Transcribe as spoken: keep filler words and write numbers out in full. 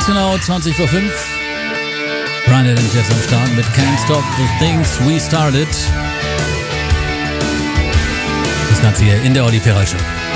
Ganz genau zwanzig vor fünf. Brian Adams jetzt am Start mit Can't Stop the Things We Started. Das Ganze hier in der Olli Ferrari Show.